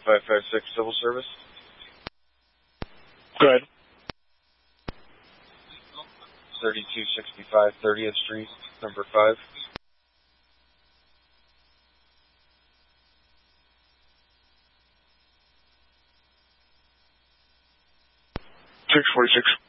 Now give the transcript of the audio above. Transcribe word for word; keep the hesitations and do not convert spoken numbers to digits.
five five six Civil Service. Go ahead. thirty-two sixty-five thirtieth Street, number five. six forty-six.